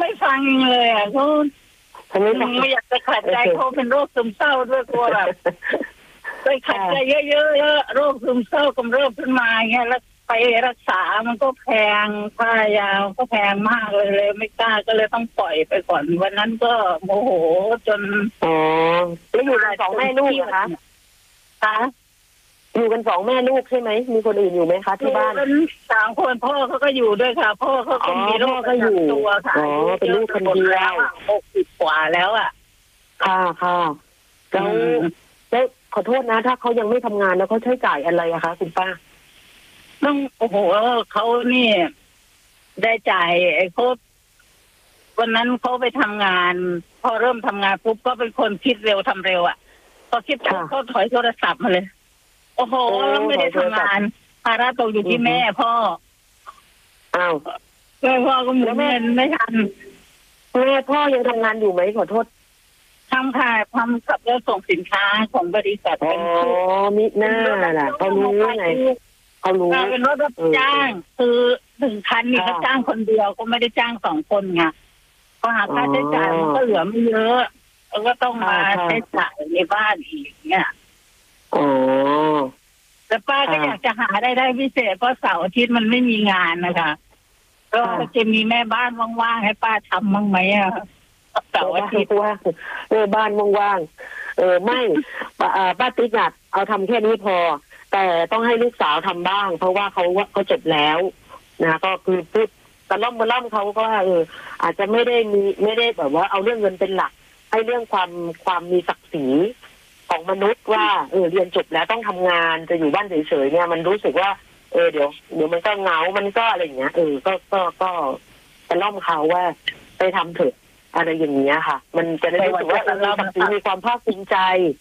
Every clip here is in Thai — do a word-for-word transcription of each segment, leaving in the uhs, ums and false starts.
ไม่ฟังเลยอ่ะเขาเขาไม่ไม่อยากจะขัดใจเขาเป็นโรคซึมเศร้าด้วยกลัวแบบไปขัดใจเยอะๆโรคซึมเศร้ากำเริบขึ้นมาเงี้ยแล้วไปรักษามันก็แพงค่ายาก็แพงมากเลยเลยไม่กล้าก็เลยต้องปล่อยไปก่อนวันนั้นก็โมโหจนอ๋อแล้วอยู่กันสองแม่ลูกเหรอคะคะอยู่กันสองแม่ลูกใช่ไหมมีคนอื่นอยู่ไหมคะที่บ้านสามคนพ่อเขาก็อยู่ด้วยค่ะพ่อเขาก็มีโรคประจำตัวค่ะอ๋อเป็นลูกคนเดียวหกสิบกว่าแล้วอ่ะค่ะค่ะแล้วแล้วขอโทษนะถ้าเขายังไม่ทำงานแล้วเขาใช้จ่ายอะไรอะคะคุณป้าต้องโอ้โหเขานี่ได้จ่ายไอ้เขาวันนั้นเขาไปทำงานพอเริ่มทำงานปุ๊บก็เป็นคนคิดเร็วทำเร็วอ่ะพอคิดปุ๊บเขาถอยโทรศัพท์มาเลยโอ้โหแล้วไม่ได้ทำงานภาระตกอยู่ที่แม่พ่ออ้าวแม่พ่อก็หมุนเงินไม่ทันแม่พ่อยังทำงานอยู่ไหมขอโทษทำค่ะทำขับรถส่งสินค้าของบริษัทอ๋อมิหน้าล่ะเขารู้ไงเขารู้เป็นรถรับจ้างคือหนึ่งคันนี่เขาจ้างคนเดียวก็ไม่ได้จ้างสองคนไงพอหาค่าใช้จ่ายมันก็เหลือไม่เยอะแล้วก็ต้องมาใช้จ่ายในบ้านอีกเนี่ยอ๋อแต่ป้าก็อยากจะหาได้ได้พิเศษเพราะเสาร์อาทิตย์มันไม่มีงานนะคะก็จะมีแม่บ้านว่างๆให้ป้าทำบ้างไหมอ่ะเสาร์อาทิตย์ว่างเออบ้านว่างๆเออไม่ป้าติ๊กอะเอาทำแค่นี้พอแต่ต้องให้ลูกสาวทำบ้างเพราะว่าเขาว่าเขาจบแล้วนะก็คือพูดตะล่อมตะล่อมเขาก็ว่าเอออาจจะไม่ได้มีไม่ได้แบบว่าเอาเรื่องเงินเป็นหลักให้เรื่องความความมีศักดิ์ศรีของมนุษย์ว่าเออเรียนจบแล้วต้องทำงานจะอยู่บ้านเฉยๆเนี่ยมันรู้สึกว่าเออเดี๋ยวเดี๋ยวมันก็เหงามันก็อะไรอย่างเงี้ยเออก็ก็ก็ตะล่อมเขาว่าไปทำเถอะอะไรอย่างเงี้ยค่ะมันจะได้รู้สึกว่าเราศักดิ์ศรีมีความภาคภูมิใจ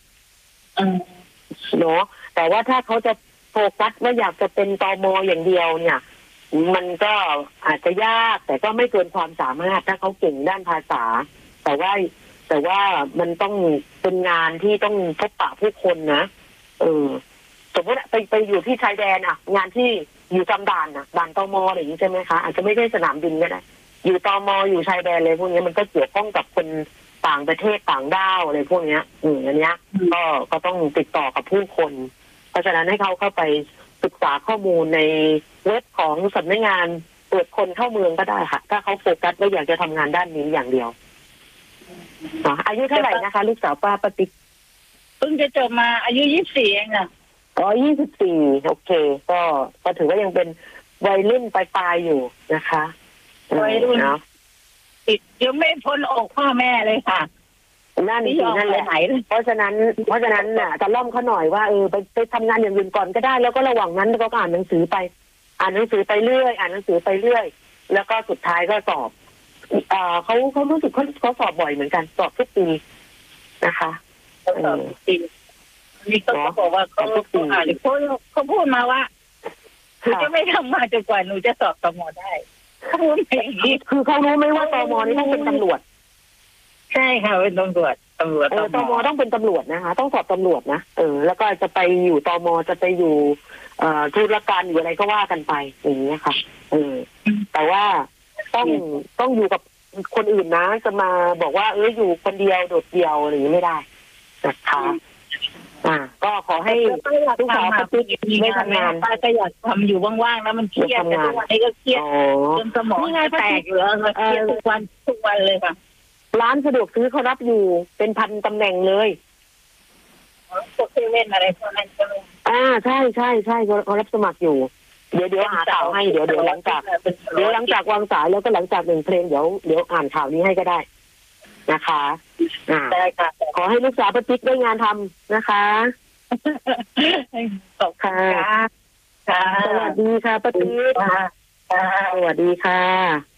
เนาะแต่ว่าถ้าเขาจะโฟกัสว่าอยากจะเป็นตม.อย่างเดียวเนี่ยมันก็อาจจะยากแต่ก็ไม่เกินความสามารถถ้าเขาเก่งด้านภาษาแต่ว่าแต่ว่ามันต้องเป็นงานที่ต้องพบปะผู้คนนะเออสมมติไปไปอยู่ที่ชายแดนอ่ะงานที่อยู่จำด่านอ่ะด่านตม.อะไรอย่างนี้ใช่ไหมคะอาจจะไม่ใช่สนามบินก็ได้อยู่ตม.อยู่ชายแดนเลยพวกนี้มันก็เกี่ยวข้องกับคนต่างประเทศต่างด้าวอะไรพวกนี้อืมอันเนี้ยก็ก็ต้องติดต่อกับผู้คนเพราะฉะนั้นให้เขาเข้าไปศึกษาข้อมูลในเว็บของสำนักงานตรวจคนเข้าเมืองก็ได้ค่ะถ้าเขาโฟกัสว่าอยากจะทำงานด้านนี้อย่างเดียวอายุเท่าไหร่นะคะลูกสาวป้าปฏิกเพิ่งจะจบมาอายุยี่สิบสี่เองอ่ะอ๋อยี่สิบสี่โอเคก็ก็ถือว่ายังเป็นวัยรุ่นปลายๆอยู่นะคะวัยรุ่นติดยังไม่พ้นอกพ่อแม่เลยค่ะนั่นสินั่นแหละเพราะฉะนั้นเพราะฉะนั้นน่ะจะล่อมเขาหน่อยว่าเออไปไปทำงานอย่างอื่นก่อนก็ได้แล้วก็ระหว่างนั้นก็อ่านหนังสือไปอ่านหนังสือไปเรื่อยอ่านหนังสือไปเรื่อยแล้วก็สุดท้ายก็สอบอ่าเขาเขารู้สึกเขาเขาสอบบ่อยเหมือนกันสอบทุกปีนะคะเขาสอบทุกปีนี่ก็บอกว่าเขาเขาอ่านเขาเขาพูดมาว่าหนูจะไม่ทำมาจนกว่าหนูจะสอบตม.ได้เขาพูดอย่างนี้คือเขารู้ไหมว่าตม.นี่ต้องเป็นตำรวจใช่ค่ะเป็นตำรวจตำรวจเออตม.ต้องเป็นตำรวจนะคะต้องสอบตำรวจนะเออแล้วก็จะไปอยู่ตม.จะไปอยู่เอ่อธุรการอยู่อะไรก็ว่ากันไปอย่างนี้ค่ะเออแต่ว่าต้องต้องอยู่กับคนอื่นนะจะมาบอกว่าเอออยู่คนเดียวโดดเดี่ยวอะไรอย่างนี้ไม่ได้นะคะอ่าก็ขอให้ลูกสาวติ๊กไม่ทำงานป้าก็อยากทำอยู่ว่างๆแล้วมันเครียดแต่ทุกวันนี้ก็เครียดจนสมองแตกอยู่แล้วเครียดทุกวันทุกวันเลยค่ะร้านสะดวกซื้อเขารับอยู่เป็นพันตำแหน่งเลยพวกเซเว่นอะไรพวกนั้นใช่ไหมอ่าใช่ใช่ใช่เขารับสมัครอยู่เดี๋ยวเดี๋ยวหาข่าวให้เดี๋ยวเดี๋ยวหลังจากเดี๋ยวหลังจากวางสายแล้วก็หลังจากหนึ่งเพลงเดี๋ยวเดี๋ยวอ่านข่าวนี้ให้ก็ได้นะคะอ่าได้ค่ะขอให้ลูกสาวป้าติ๊กได้งานทำนะคะขอบคุณค่ะสวัสดีค่ะป้าติ๊กสวัสดีค่ะ